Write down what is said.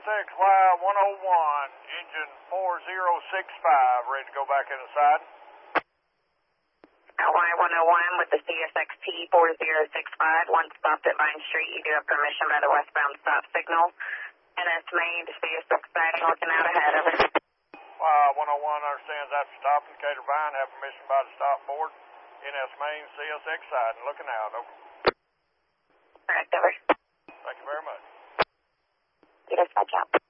CSX Y101, engine 4065, ready to go back in the siding. Y101 with the CSXT 4065, one stopped at Vine Street. You do have permission by the westbound stop signal. NS Main to CSX siding, looking out ahead of it. Y101 understands after stopping Decatur Vine, have permission by the stop board. NS Main, CSX siding, looking out, over. Correct, over. Thank you very much. You just watch out.